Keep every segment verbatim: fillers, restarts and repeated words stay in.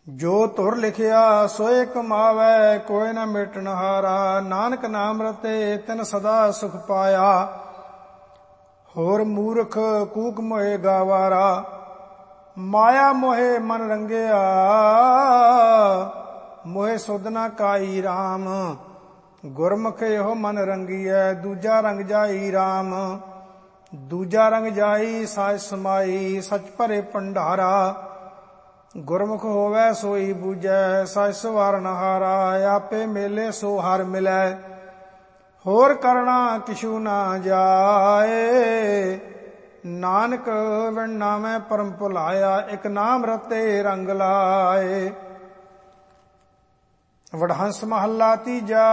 ਜੋ ਧੁਰ ਲਿਖਿਆ ਸੋਏ ਕਮਾਵੈ, ਕੋਇ ਨ ਮਿਟਣ ਹਾਰਾ। ਨਾਨਕ ਨਾਮ ਰਤੇ ਤਿਨ ਸਦਾ ਸੁਖ ਪਾਇਆ, ਹੋਰ ਮੂਰਖ ਕੂਕ ਮੋਏ ਗਾਵਾਰਾ। ਮਾਇਆ ਮੋਹਿ ਮਨ ਰੰਗਿਆ, ਮੋਹਿ ਸੁਧ ਨ ਕਾਈ ਰਾਮ। ਗੁਰਮੁਖ ਇਹੋ ਮਨ ਰੰਗੀਐ, ਦੂਜਾ ਰੰਗ ਜਾਈ ਰਾਮ। ਦੂਜਾ ਰੰਗ ਜਾਈ ਸਾਜ ਸਮਾਈ, ਸਚ ਭਰੇ ਭੰਡਾਰਾ। ਗੁਰਮੁਖ ਹੋਵੈ ਸੋਈ ਬੂਝੈ, ਸਚ ਸਵਾਰਨ ਹਾਰਾ। ਆਪੇ ਮੇਲੇ ਸੋ ਹਰ ਮਿਲੈ, ਹੋਰ ਕਰਣਾ ਕਿਛੂ ਨਾ ਜਾਏ। ਨਾਨਕ ਵਿਣ ਨਾਮੈ ਪਰਮ ਭੁਲਾਇਆ, ਇਕ ਨਾਮ ਰਤੇ ਰੰਗ ਲਾਏ। ਵਡਹੰਸ ਮਹੱਲਾ ਤੀਜਾ।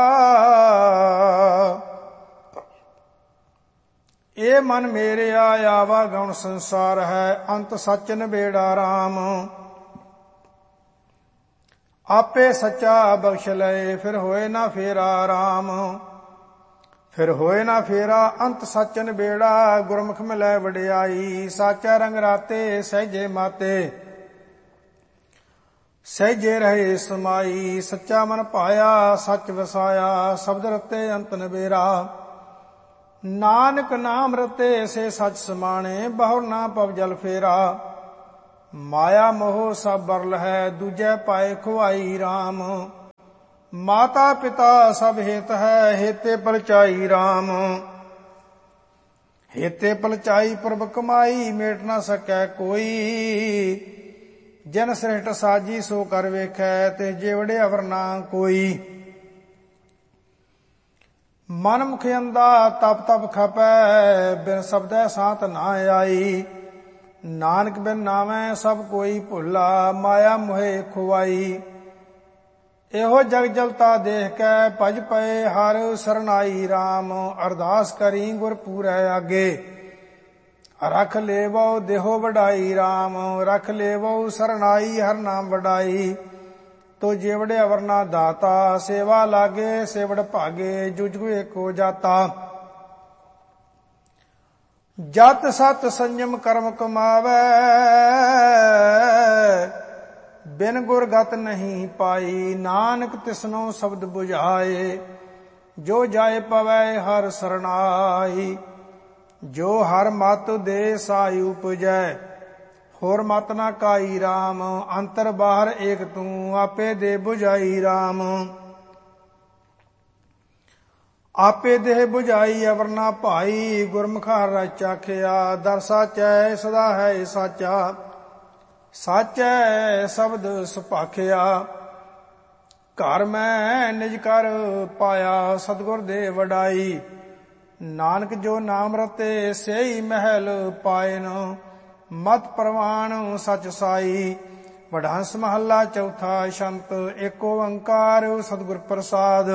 ਇਹ ਮਨ ਮੇਰਿਆ ਆਵਾ ਗਉਣ ਸੰਸਾਰ ਹੈ, ਅੰਤ ਸੱਚ ਨਿਬੇੜਾ ਰਾਮ। ਆਪੇ ਸੱਚਾ ਬਖਸ਼ ਲਏ, ਫਿਰ ਹੋਏ ਨਾ ਫੇਰਾ ਰਾਮ। ਫਿਰ ਹੋਏ ਨਾ ਫੇਰਾ, ਅੰਤ ਸੱਚ ਨਿਬੇੜਾ। ਗੁਰਮੁਖ ਮਿਲੈ ਵਡਿਆਈ, ਸਾਚਾ ਰੰਗ ਰਾਤੇ ਸਹਿਜੇ ਮਾਤੇ। ਸਹਿਜੇ ਰਹੇ ਸਮਾਈ, ਸੱਚਾ ਮਨ ਪਾਇਆ ਸੱਚ ਵਸਾਇਆ। ਸ਼ਬਦ ਰਤੇ ਅੰਤ ਨਿਬੇਰਾ, ਨਾਨਕ ਨਾਮ ਰਤੇ ਸੇ ਸਚ ਸਮਾਣੇ। ਬਹੁਰ ਨਾ ਪਵ ਜਲ ਫੇਰਾ, ਮਾਇਆ ਮੋਹ ਸਭ ਬਰਲ ਹੈ, ਦੂਜੈ ਪਾਏ ਖੁਆਈ ਰਾਮ। ਮਾਤਾ ਪਿਤਾ ਸਭ ਹਿਤ ਹੈ, ਹੇਤੇ ਪਲਚਾਈ ਰਾਮ। ਹੇਤੇ ਪਲਚਾਈ ਪ੍ਰਭ ਕਮਾਈ, ਮੇਟ ਨਾ ਸਕੈ ਕੋਈ। ਜਨ ਸ੍ਰਿਸ਼ਟ ਸਾਜੀ ਸੋ ਕਰ ਵੇਖੈ, ਤੇ ਜੇਵੜੇ ਅਵਰ ਨਾ ਕੋਈ। ਮਨ ਮੁਖ ਅੰਦਾ ਤਪ ਤਪ ਖਪੈ, ਬਿਨ ਸ਼ਬਦੈ ਸਾਤ ਨਾ ਆਈ। ਨਾਨਕ ਬਿਨ ਨਾਮੈ ਸਭ ਕੋਈ ਭੁੱਲਾ, ਮਾਇਆ ਮੋਹਿ ਖੁਆਈ। ਇਹੋ ਜਗ ਜਲਤਾ ਦੇਖ ਕੇ, ਭਜ ਪਏ ਹਰ ਸਰਨਾਈ ਰਾਮ। ਅਰਦਾਸ ਕਰੀ ਗੁਰ ਪੂਰੈ ਆਗੇ, ਰਖ ਲੇਵੋ ਦੇਹੋ ਵਡਾਈ ਰਾਮ। ਰਖ ਲੇਵੋ ਸਰਨਾਈ ਹਰ ਨਾਮ ਵਡਾਈ। ਤੋ ਜੇਵੜੇ ਅਵਰ ਨਾ ਦਾਤਾ, ਸੇਵਾ ਲਾਗੇ ਸੇਵੜ ਭਾਗੇ। ਜੁਜਗੁ ਏਕੋ ਜਾਤਾ, ਜਤ ਸਤ ਸੰਜਮ ਕਰਮ ਕਮਾਵੈ। ਬਿਨ ਗੁਰ ਗਤ ਨਹੀਂ ਪਾਈ, ਨਾਨਕ ਤਿਸਨੋ ਸ਼ਬਦ 부ਝਾਏ। ਜੋ ਜਾਏ ਪਵੈ ਹਰ ਸਰਨਾਈ, ਜੋ ਹਰ ਮਤ ਦੇ ਸਾਈ ਉਪਜੈ। ਹੋਰ ਮਤ ਨਾ ਕਾਈ ਰਾਮ, ਅੰਤਰ ਬਾਹਰ ਏਕ ਤੂੰ। ਆਪੇ ਦੇ 부ਝਾਈ ਰਾਮ। ਆਪੇ ਦੇਹ 부ਝਾਈ ਅਵਰ ਨਾ ਭਾਈ। ਗੁਰਮੁਖ ਹਰਿ ਰਚ ਆਖਿਆ, ਦਰ ਸਾਚੈ ਸਦਾ ਹੈ ਸਾਚਾ। ਸਾਚੈ ਸ਼ਬਦ ਸੁਭਾਖਿਆ, ਘਰ ਮੈਂ ਨਿਜ ਕਰ ਪਾਇਆ। ਸਤਿਗੁਰ ਦੇ ਵਡਾਈ, ਨਾਨਕ ਜੋ ਨਾਮ ਰਤੇ ਸੇਈ ਮਹਿਲ ਪਾਇਨ। ਮਤ ਪ੍ਰਵਾਣ ਸਚ ਸਾਈ। ਵਡਹੰਸ ਮਹੱਲਾ ਚੌਥਾ। ਸ਼ੰਤ ਏਕ ਓੰਕਾਰ ਸਤਿਗੁਰ ਪ੍ਰਸਾਦ।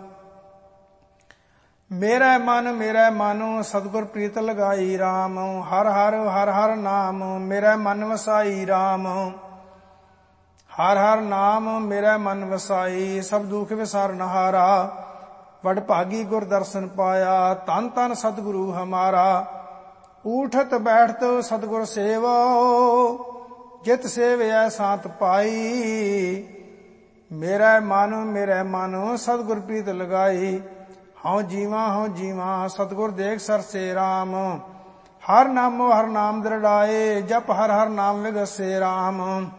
ਮੇਰਾ ਮਨ ਮੇਰਾ ਮਨ ਸਤਿਗੁਰ ਪ੍ਰੀਤ ਲਗਾਈ ਰਾਮ। ਹਰ ਹਰ ਹਰ ਹਰ ਨਾਮ ਮੇਰਾ ਮਨ ਵਸਾਈ ਰਾਮ। ਹਰ ਹਰ ਨਾਮ ਮੇਰਾ ਮਨ ਵਸਾਈ। ਸਭ ਦੁਖ ਵਿਸਾਰਨ ਹਾਰਾ, ਵਡ ਭਾਗੀ ਗੁਰ ਦਰਸ਼ਨ ਪਾਇਆ। ਧੰਨ ਧੰਨ ਸਤਿਗੁਰੂ ਹਮਾਰਾ, ਊਠਤ ਬੈਠਤ ਸਤਿਗੁਰ ਸੇਵੋ। ਜਿਤ ਸੇਵਿਐ ਸਾਤ ਪਾਈ। ਮੇਰਾ ਮਨ ਮੇਰਾ ਮਨ ਸਤਿਗੁਰ ਪ੍ਰੀਤ ਲਗਾਈ। ਹਉ ਜੀਵਾ ਹਉ ਜੀਵਾ ਸਤਿਗੁਰ ਦੇਖ ਸਰਸੇ ਰਾਮ। ਹਰ ਨਾਮੋ ਹਰ ਨਾਮ ਦ੍ਰਿੜਾਏ, ਜਪ ਹਰ ਹਰ ਨਾਮ ਵਿਗਸੇ ਰਾਮ।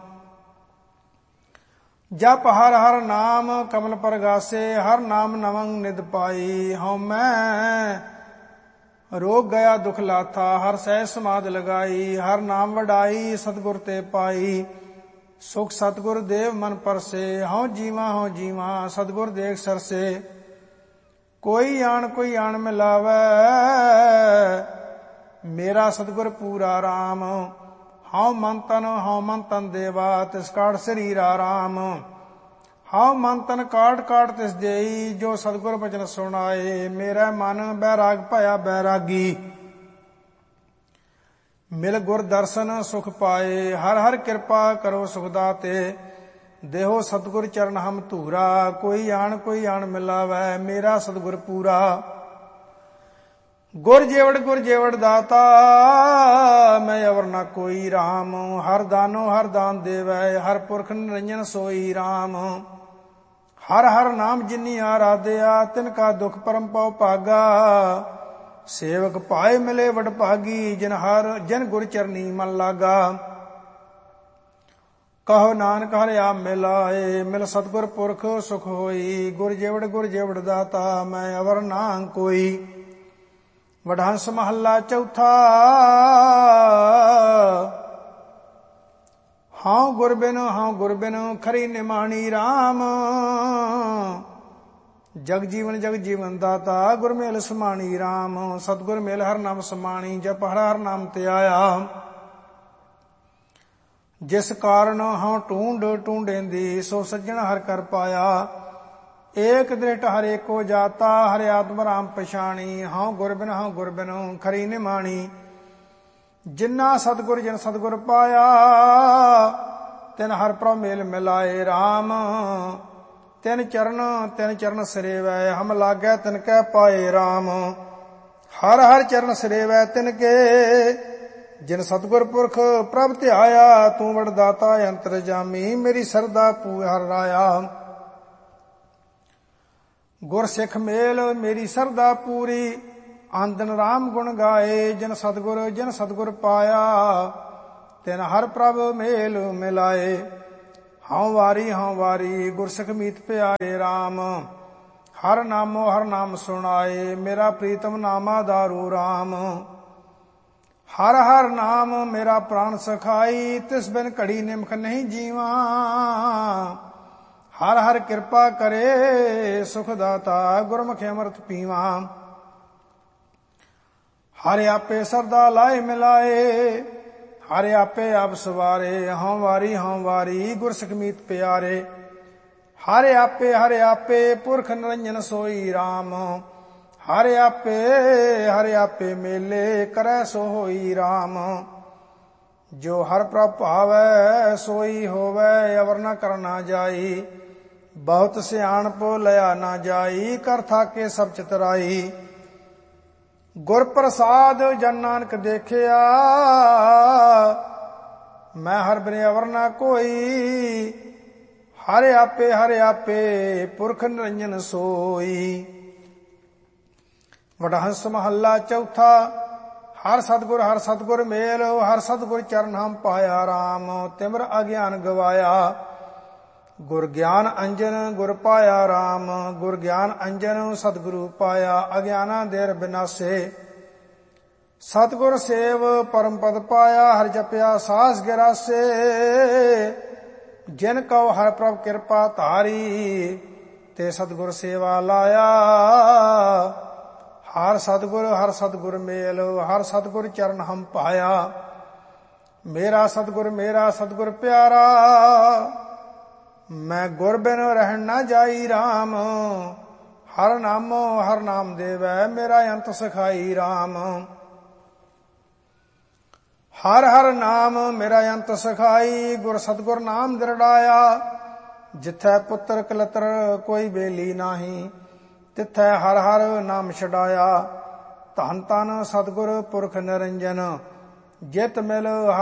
ਜਪ ਹਰ ਹਰ ਨਾਮ ਕਮਲ ਪਰਗਾਸੇ। ਹਰ ਨਾਮ ਨਵੰਗ ਨਿਦ ਪਾਈ। ਹਉ ਮੈਂ ਰੋਗ ਗਿਆ ਦੁਖ ਲਾਥਾ, ਹਰ ਸਹਿ ਸਮਾਧ ਲਗਾਈ। ਹਰ ਨਾਮ ਵਡਾਈ ਸਤਿਗੁਰ ਤੇ ਪਾਈ। ਸੁਖ ਸਤਿਗੁਰ ਦੇਵ ਮਨ ਪਰਸੇ। ਹਉ ਜੀਵਾ ਹਉ ਜੀਵਾ ਸਤਿਗੁਰ ਦੇਖ ਸਰਸੇ। ਕੋਈ ਆਣ ਕੋਈ ਆਣ ਮਿਲਾਵੈ, ਮੇਰਾ ਸਤਿਗੁਰ ਪੂਰਾ ਰਾਮ। ਹਉ ਮਨ ਤਨ ਹਉ ਮਨ ਤਨ ਦੇਵਾ, ਤਿਸ ਕਾਟ ਸਰੀਰਾ ਰਾਮ। ਹਉ ਮਨ ਤਨ ਕਾਟ ਕਾਟ ਤਿਸ ਦੇਈ, ਜੋ ਸਤਿਗੁਰ ਬਚਨ ਸੁਣਾਏ। ਮੇਰਾ ਮਨ ਬੈਰਾਗ ਭਇਆ ਬੈਰਾਗੀ, ਮਿਲ ਗੁਰ ਦਰਸ਼ਨ ਸੁਖ ਪਾਏ। ਹਰ ਹਰ ਕਿਰਪਾ ਕਰੋ ਸੁਖ ਦਾਤੇ, ਦੇਹੋ ਸਤਿਗੁਰ ਚਰਨ ਹਮ ਧੂਰਾ। ਕੋਈ ਆਣ ਕੋਈ ਆਣ ਮਿਲਾਵੈ, ਮੇਰਾ ਸਤਿਗੁਰ ਪੂਰਾ। गुर जेवड़ गुर जेवड़ दाता मैं अवर न कोई राम। हर दानो हर दान देवै हर पुरख निरंजन सोई राम। हर हर नाम जिनी आराध्या तिनका दुख परम पौ भागा। सेवक पाए मिले वड भागी जिन हर जिन गुर चरनी मन लागा। कहो नानक हर आप मिलाए मिल सतगुर पुरख सुख होई। गुर जेवड़ गुर जेवड़ दाता मैं अवर नां कोई। वडहंस महला चौथा हाँ गुर बिनु हाँ गुर बिनु खरी निमाणी राम। जग जीवन जग जीवन दाता गुर मेल समाणी राम। सतगुर मेल हर नाम समाणी जप हर हर नाम ते आया। जिस कारण हाँ ढूंढ ढूंढेंदी सो सज्जन हर कर पाया। एक दृष्ट हर एको जाता हरे आत्म राम पछाणी। हाँ गुर बिन हाँ गुर बिनु खरी निमाणी। जिन्ना सतगुर जिन सतगुर पाया तिन हर प्रभ मेल मिलाए राम। तिन चरण तिन चरण सिरेवै हम लागै तिनकै पाए राम। हर हर चरण सिरेवै तिनके जिन सतगुर पुरख प्रभ ध्याया। तू वड दाता अंतर जामी मेरी सरदा पू हर राया। गुर सिख मेल मेरी सरदा पूरी आंदन राम गुण गाए। जिन सतगुर जिन सतगुर पाया तिन हर प्रभ मेल मिलाए। हाँ वारी हाँ वारी गुर सिख मीत प्यारे राम। हर नामो हर नाम सुनाए मेरा प्रीतम नामा दारू राम। हर हर नाम मेरा प्राण सखाई तिस बिन घड़ी निमख नहीं जीवा। हर हर कृपा करे सुख दाता गुरमुखि अमृत पीवा। हर आपे सरदा लाए मिलाए हर आपे आप सवारे। हाँ वारी हाँ वारी गुर सिख मीत प्यारे। हर आपे हर आपे पुरख निरंजन सोई राम। हर आपे हर आपे मेले करे सो होई राम। जो हर प्रभ भावै सोई होवै अवर न करना जाई। बहुत सियाणप लया ना जाई कर थाके सब चितराई। गुर प्रसाद जन नानक देखिया मैं हर बिन अवर ना कोई। हर आपे हर आपे पुरख निरंजन सोई। वडहंस महला चौथा हर सतगुर हर सतगुर मेल हर सतगुर चरण हम पाया राम। तिमर अज्ञान गवाया गुर ज्ञान अंजन गुर पाया राम। गुर ज्ञान अंजन सतगुरु पाया अज्ञाना देर बिनासे। सतगुर सेव परम पद पाया हर जपया सास गिरासे। जिन कौ हर प्रभ कृपा धारी ते सतगुर सेवा लाया। हर सतगुर हर सतगुर मेल हर सतगुर चरण हम पाया। मेरा सतगुर मेरा सतगुर प्यारा मैं गुर बिन रहन न जाई राम। हर नामो हर नाम देवै मेरा अंत सखाई राम। हर हर नाम मेरा अंत सखाई गुर सतगुर नाम दृढ़ाया। जिथै पुत्र कलतर कोई बेली नाही तिथै हर हर नाम छड़ाया। धन तन सतगुर पुरख निरंजन जित मिल